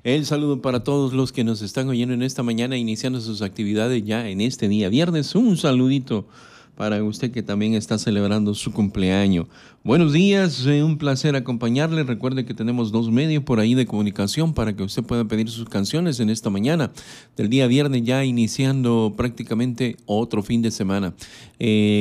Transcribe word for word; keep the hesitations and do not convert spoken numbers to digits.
El saludo para todos los que nos están oyendo en esta mañana, iniciando sus actividades ya en este día viernes. Un saludito para usted que también está celebrando su cumpleaños. Buenos días, eh, un placer acompañarle. Recuerde que tenemos dos medios por ahí de comunicación para que usted pueda pedir sus canciones en esta mañana del día viernes, ya iniciando prácticamente otro fin de semana. Eh,